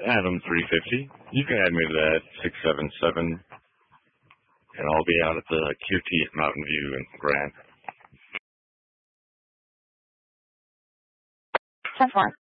Adam 350. You can add me to that 677, and I'll be out at the QT at Mountain View in Grant. 10-4.